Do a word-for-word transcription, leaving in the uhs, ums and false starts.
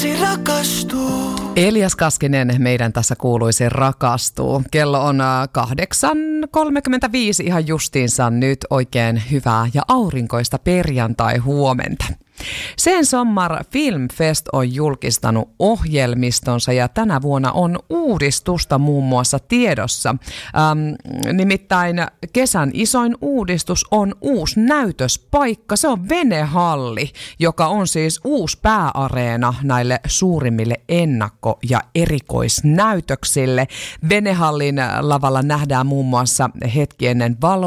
kuuluisi rakastua. Elias Kaskinen meidän tässä kuuluisi rakastuu. Kello on kahdeksan kolmekymmentäviisi ihan justiinsa nyt. Oikein hyvää ja aurinkoista perjantai-huomenta. Sen Sommar Filmfest on julkistanut ohjelmistonsa ja tänä vuonna on uudistusta muun muassa tiedossa. Ähm, nimittäin kesän isoin uudistus on uusi näytöspaikka. Se on Venehalli, joka on siis uusi pääareena näille suurimmille ennakko- ja erikoisnäytöksille. Venehallin lavalla nähdään muun muassa hetki ennen valo